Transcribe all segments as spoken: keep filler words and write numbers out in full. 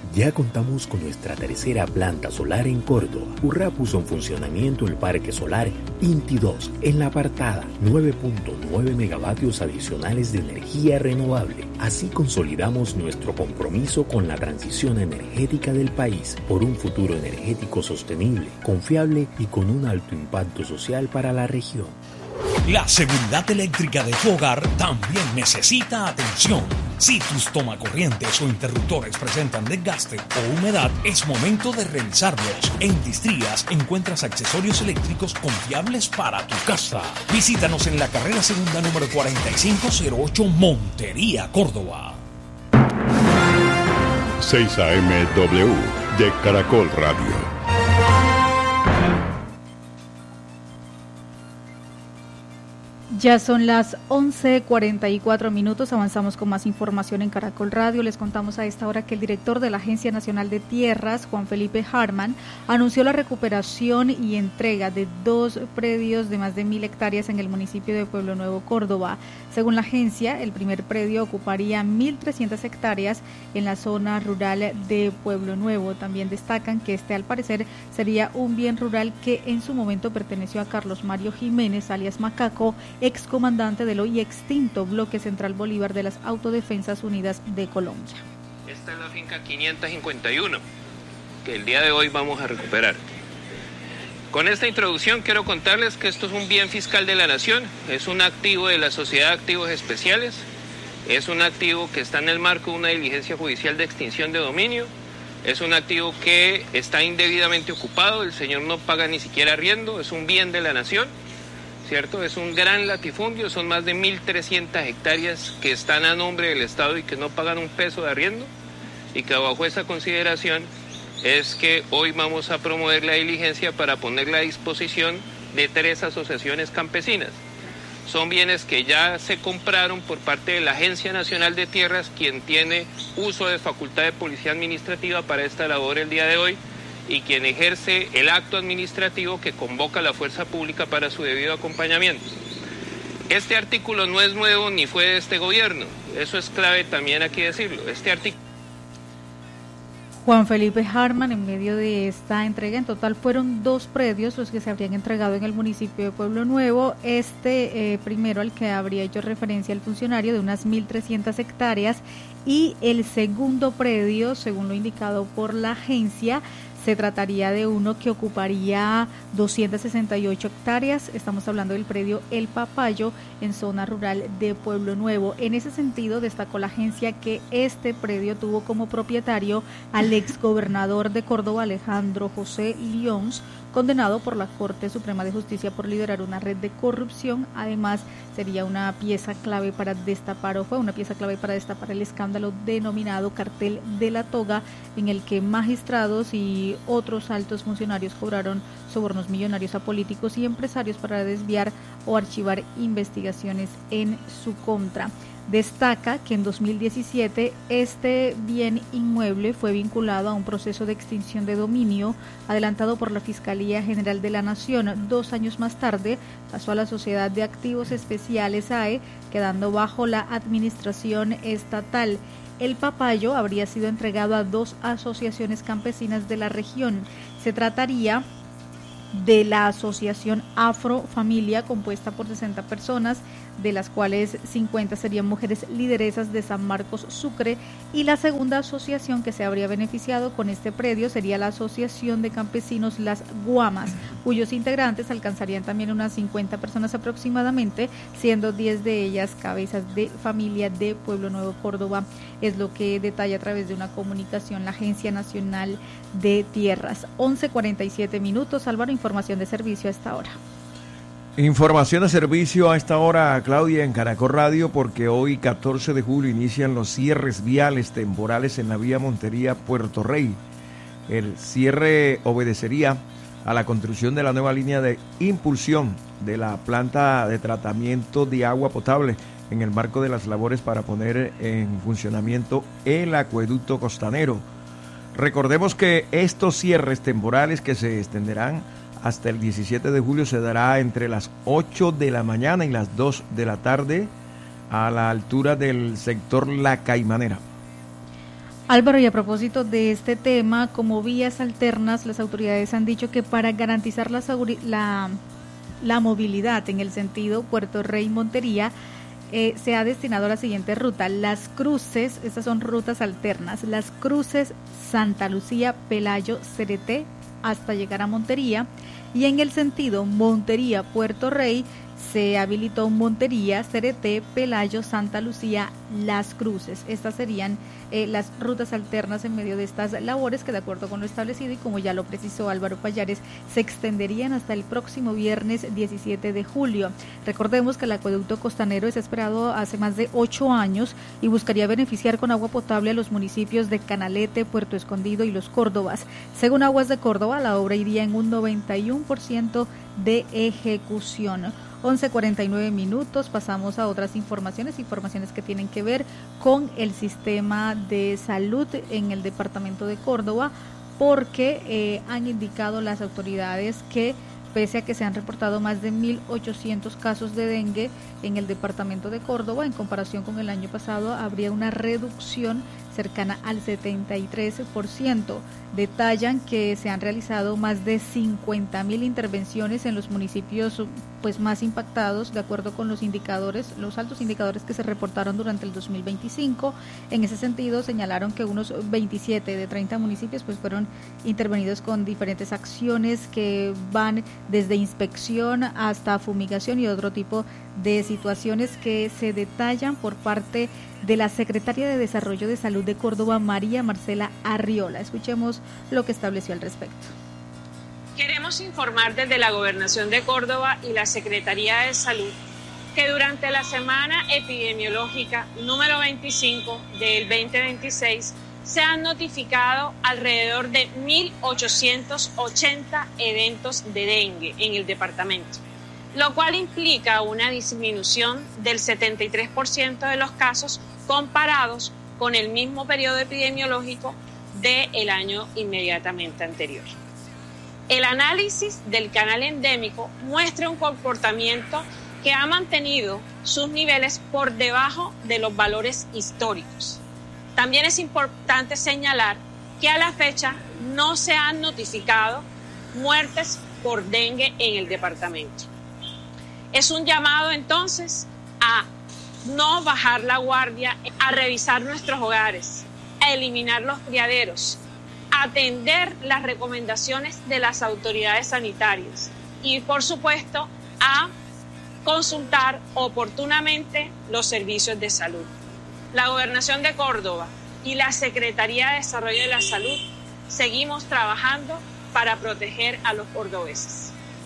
Ya contamos con nuestra tercera planta solar en Córdoba. Urra puso en funcionamiento el parque solar Inti dos en La Apartada, nueve punto nueve megavatios adicionales de energía renovable. Así consolidamos nuestro compromiso con la transición energética del país por un futuro energético sostenible, confiable y con un alto impacto social para la región. La seguridad eléctrica de tu hogar también necesita atención. Si tus tomacorrientes o interruptores presentan desgaste o humedad, es momento de revisarlos. En Distrías encuentras accesorios eléctricos confiables para tu casa. Visítanos en la carrera segunda número cuarenta y cinco cero ocho, Montería, Córdoba. seis A M W de Caracol Radio. Ya son las once cuarenta y cuatro minutos, avanzamos con más información en Caracol Radio. Les contamos a esta hora que el director de la Agencia Nacional de Tierras, Juan Felipe Harman, anunció la recuperación y entrega de dos predios de más de mil hectáreas en el municipio de Pueblo Nuevo, Córdoba. Según la agencia, el primer predio ocuparía mil trescientas hectáreas en la zona rural de Pueblo Nuevo. También destacan que este, al parecer, sería un bien rural que en su momento perteneció a Carlos Mario Jiménez, alias Macaco, excomandante del hoy extinto Bloque Central Bolívar de las Autodefensas Unidas de Colombia. Esta es la finca quinientos cincuenta y uno, que el día de hoy vamos a recuperar. Con esta introducción quiero contarles que esto es un bien fiscal de la nación, es un activo de la Sociedad de Activos Especiales, es un activo que está en el marco de una diligencia judicial de extinción de dominio, es un activo que está indebidamente ocupado, el señor no paga ni siquiera arriendo, es un bien de la nación, ¿cierto? Es un gran latifundio, son más de mil trescientas hectáreas que están a nombre del Estado y que no pagan un peso de arriendo, y que bajo esa consideración es que hoy vamos a promover la diligencia para ponerla a disposición de tres asociaciones campesinas. Son bienes que ya se compraron por parte de la Agencia Nacional de Tierras, quien tiene uso de facultad de policía administrativa para esta labor el día de hoy, y quien ejerce el acto administrativo que convoca a la fuerza pública para su debido acompañamiento. Este artículo no es nuevo ni fue de este gobierno, eso es clave también aquí decirlo. Este artículo... Juan Felipe Harman, en medio de esta entrega, en total fueron dos predios los que se habrían entregado en el municipio de Pueblo Nuevo. Este eh, primero, al que habría hecho referencia el funcionario, de unas mil trescientas hectáreas, y el segundo predio, según lo indicado por la agencia, se trataría de uno que ocuparía doscientas sesenta y ocho hectáreas. Estamos hablando del predio El Papayo en zona rural de Pueblo Nuevo. En ese sentido, destacó la agencia que este predio tuvo como propietario al exgobernador de Córdoba, Alejandro José Lyons, condenado por la Corte Suprema de Justicia por liderar una red de corrupción. Además, sería una pieza clave para destapar, o fue una pieza clave para destapar el escándalo denominado Cartel de la Toga, en el que magistrados y otros altos funcionarios cobraron sobornos millonarios a políticos y empresarios para desviar o archivar investigaciones en su contra. Destaca que en dos mil diecisiete este bien inmueble fue vinculado a un proceso de extinción de dominio adelantado por la Fiscalía General de la Nación. Dos años más tarde pasó a la Sociedad de Activos Especiales A E, quedando bajo la administración estatal. El Papayo habría sido entregado a dos asociaciones campesinas de la región. Se trataría de la asociación Afro Familia, compuesta por sesenta personas, de las cuales cincuenta serían mujeres lideresas de San Marcos, Sucre, y la segunda asociación que se habría beneficiado con este predio sería la Asociación de Campesinos Las Guamas, cuyos integrantes alcanzarían también unas cincuenta personas aproximadamente, siendo diez de ellas cabezas de familia de Pueblo Nuevo, Córdoba. Es lo que detalla a través de una comunicación la Agencia Nacional de Tierras. once cuarenta y siete minutos. Álvaro, información de servicio a esta hora. Información de servicio a esta hora, Claudia, en Caracol Radio, porque hoy, catorce de julio, inician los cierres viales temporales en la vía Montería-Puerto Rey. El cierre obedecería a la construcción de la nueva línea de impulsión de la planta de tratamiento de agua potable en el marco de las labores para poner en funcionamiento el acueducto costanero. Recordemos que estos cierres temporales, que se extenderán hasta el diecisiete de julio, se dará entre las ocho de la mañana y las dos de la tarde a la altura del sector La Caimanera. Álvaro, y a propósito de este tema, como vías alternas, las autoridades han dicho que para garantizar la, la, la movilidad en el sentido Puerto Rey-Montería, eh, se ha destinado a la siguiente ruta. Las cruces, estas son rutas alternas, las cruces Santa Lucía, Pelayo, Cereté, hasta llegar a Montería, y en el sentido Montería-Puerto Rey, se habilitó Montería, Cereté, Pelayo, Santa Lucía, Las Cruces. Estas serían eh, las rutas alternas en medio de estas labores que, de acuerdo con lo establecido y como ya lo precisó Álvaro Pallares, se extenderían hasta el próximo viernes diecisiete de julio. Recordemos que el acueducto costanero es esperado hace más de ocho años y buscaría beneficiar con agua potable a los municipios de Canalete, Puerto Escondido y Los Córdobas. Según Aguas de Córdoba, la obra iría en un noventa y uno por ciento de ejecución. once cuarenta y nueve minutos, pasamos a otras informaciones, informaciones que tienen que ver con el sistema de salud en el departamento de Córdoba, porque eh, han indicado las autoridades que pese a que se han reportado más de mil ochocientos casos de dengue en el departamento de Córdoba, en comparación con el año pasado habría una reducción cercana al setenta y tres por ciento. Detallan que se han realizado más de cincuenta mil intervenciones en los municipios pues más impactados, de acuerdo con los indicadores, los altos indicadores que se reportaron durante el dos mil veinticinco. En ese sentido, señalaron que unos veintisiete de treinta municipios pues fueron intervenidos con diferentes acciones que van desde inspección hasta fumigación y otro tipo de situaciones que se detallan por parte de la Secretaria de Desarrollo de Salud de Córdoba, María Marcela Arriola. Escuchemos lo que estableció al respecto. Queremos informar desde la Gobernación de Córdoba y la Secretaría de Salud que durante la semana epidemiológica número veinticinco del veinte veintiséis se han notificado alrededor de mil ochocientos ochenta eventos de dengue en el departamento, lo cual implica una disminución del setenta y tres por ciento de los casos comparados con el mismo periodo epidemiológico del año inmediatamente anterior. El análisis del canal endémico muestra un comportamiento que ha mantenido sus niveles por debajo de los valores históricos. También es importante señalar que a la fecha no se han notificado muertes por dengue en el departamento. Es un llamado entonces a no bajar la guardia, a revisar nuestros hogares, a eliminar los criaderos, a atender las recomendaciones de las autoridades sanitarias y, por supuesto, a consultar oportunamente los servicios de salud. La Gobernación de Córdoba y la Secretaría de Desarrollo de la Salud seguimos trabajando para proteger a los cordobeses.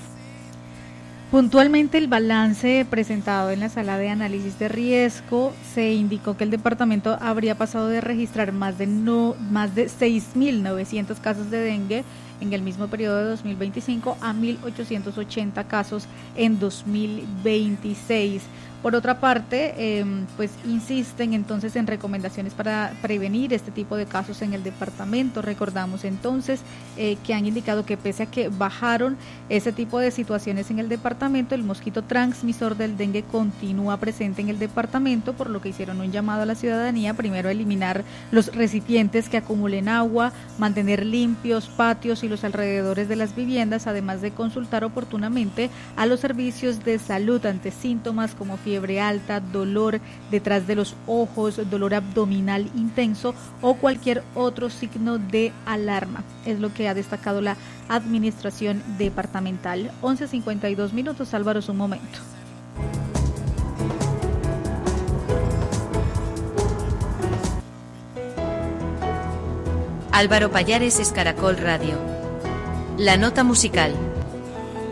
Puntualmente, el balance presentado en la sala de análisis de riesgo se indicó que el departamento habría pasado de registrar más de no más de seis mil novecientos casos de dengue en el mismo periodo de dos mil veinticinco a mil ochocientos ochenta casos en dos mil veintiséis. Por otra parte, eh, pues insisten entonces en recomendaciones para prevenir este tipo de casos en el departamento. Recordamos entonces eh, que han indicado que pese a que bajaron ese tipo de situaciones en el departamento, el mosquito transmisor del dengue continúa presente en el departamento, por lo que hicieron un llamado a la ciudadanía, primero a eliminar los recipientes que acumulen agua, mantener limpios patios y los alrededores de las viviendas, además de consultar oportunamente a los servicios de salud ante síntomas como fiebre fiebre alta, dolor detrás de los ojos, dolor abdominal intenso o cualquier otro signo de alarma. Es lo que ha destacado la administración departamental. once cincuenta y dos minutos, Álvaro, es un momento. Álvaro Pallares es Caracol Radio. La nota musical.